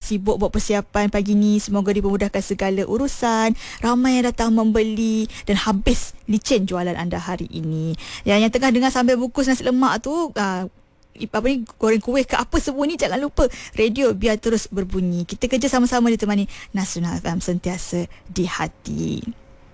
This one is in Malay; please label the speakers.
Speaker 1: sibuk buat persiapan pagi ni. Semoga dipermudahkan segala urusan. Ramai yang datang membeli dan habis licin jualan anda hari ini. Yang tengah dengar sambil bungkus nasi lemak tu, goreng kuih ke apa semua ni, jangan lupa radio biar terus berbunyi. Kita kerja sama-sama ditemani Nasional FM, sentiasa di hati.